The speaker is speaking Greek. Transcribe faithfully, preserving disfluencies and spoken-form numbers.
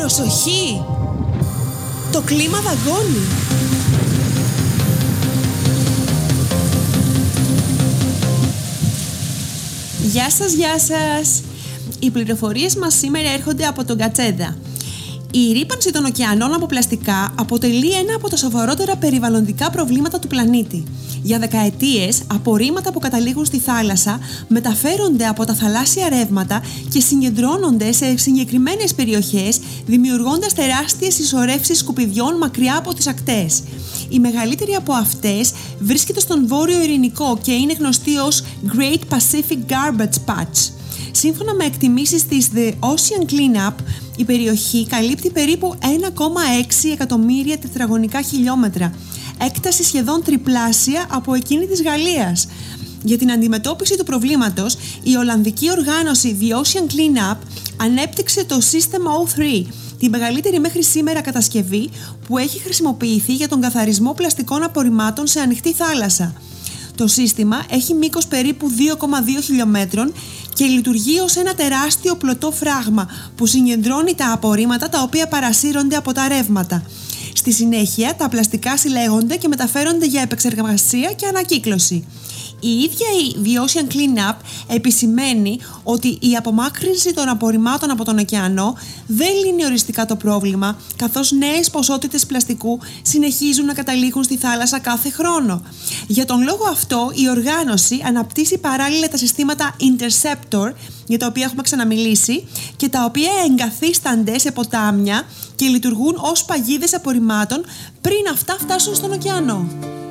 Προσοχή! Το κλίμα δαγκώνει! Γεια σας, γεια σας! Οι πληροφορίες μας σήμερα έρχονται από τον Κατσέντα. Η ρύπανση των ωκεανών από πλαστικά αποτελεί ένα από τα σοβαρότερα περιβαλλοντικά προβλήματα του πλανήτη. Για δεκαετίες, απορρίμματα που καταλήγουν στη θάλασσα μεταφέρονται από τα θαλάσσια ρεύματα και συγκεντρώνονται σε συγκεκριμένες περιοχές, δημιουργώντας τεράστιες συσσωρεύσεις σκουπιδιών μακριά από τις ακτές. Η μεγαλύτερη από αυτές βρίσκεται στον Βόρειο Ειρηνικό και είναι γνωστή ως Great Pacific Garbage Patch. Σύμφωνα με εκτιμήσεις της The Ocean Cleanup, η περιοχή καλύπτει περίπου ένα κόμμα έξι εκατομμύρια τετραγωνικά χιλιόμετρα, έκταση σχεδόν τριπλάσια από εκείνη της Γαλλίας. Για την αντιμετώπιση του προβλήματος, η Ολλανδική οργάνωση The Ocean Cleanup ανέπτυξε το σύστημα ο τρία, τη μεγαλύτερη μέχρι σήμερα κατασκευή που έχει χρησιμοποιηθεί για τον καθαρισμό πλαστικών απορριμμάτων σε ανοιχτή θάλασσα. Το σύστημα έχει μήκος περίπου δύο κόμμα δύο χιλιομέτρων και λειτουργεί ως ένα τεράστιο πλωτό φράγμα που συγκεντρώνει τα απορρίμματα τα οποία παρασύρονται από τα ρεύματα. Στη συνέχεια, τα πλαστικά συλλέγονται και μεταφέρονται για επεξεργασία και ανακύκλωση. Η ίδια η The Ocean Cleanup επισημαίνει ότι η απομάκρυνση των απορριμμάτων από τον ωκεανό δεν λύνει οριστικά το πρόβλημα, καθώς νέες ποσότητες πλαστικού συνεχίζουν να καταλήγουν στη θάλασσα κάθε χρόνο. Για τον λόγο αυτό, η οργάνωση αναπτύσσει παράλληλα τα συστήματα Interceptor, για τα οποία έχουμε ξαναμιλήσει, και τα οποία εγκαθίστανται σε ποτάμια και λειτουργούν ως παγίδες απορριμμάτων πριν αυτά φτάσουν στον ωκεανό.